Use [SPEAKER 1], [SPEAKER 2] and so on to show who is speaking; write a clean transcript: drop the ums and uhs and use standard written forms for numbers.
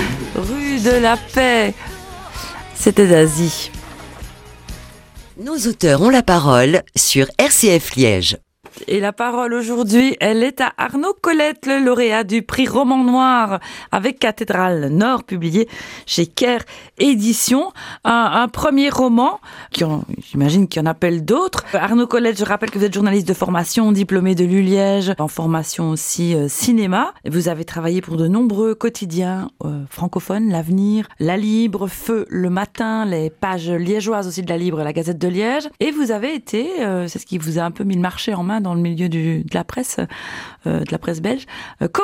[SPEAKER 1] Rue de la Paix. C'était Zazie.
[SPEAKER 2] Nos auteurs ont la parole sur RCF Liège.
[SPEAKER 1] Et la parole aujourd'hui, elle est à Arnaud Colette, le lauréat du prix Roman Noir avec Cathédrale Nord, publié chez Caire Éditions. Un premier roman, j'imagine qu'il y en appelle d'autres. Arnaud Colette, je rappelle que vous êtes journaliste de formation, diplômé de l'ULiège, en formation aussi cinéma. Vous avez travaillé pour de nombreux quotidiens francophones, L'Avenir, La Libre, Feu le matin, les pages liégeoises aussi de La Libre et la Gazette de Liège. Et vous avez été, c'est ce qui vous a un peu mis le marché en main dans le milieu de la presse belge,